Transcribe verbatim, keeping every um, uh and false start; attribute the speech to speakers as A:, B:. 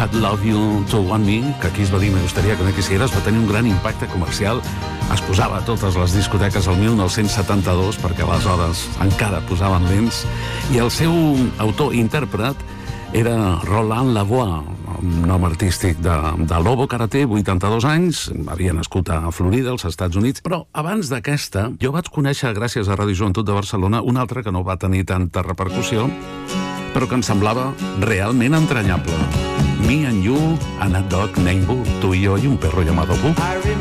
A: I'd Love You to Want Me, que aquí es va dir Me gustaría que me quisieras, va tenir un gran impacte comercial. Es posava a totes les discoteques el mil nou-cents setanta-dos, perquè aleshores encara posaven lents, i el seu autor i intèrpret era Roland Lavoie, un nom artístic de, de Lobo, que ara té vuitanta-dos anys, havia nascut a Florida, als Estats Units, però abans d'aquesta jo vaig conèixer, gràcies a Ràdio Joventut de Barcelona, una altra que no va tenir tanta repercussió, però que em semblava realment entranyable. Me and You and a Dog Named Boo, tu y yo y un perro llamado Boo.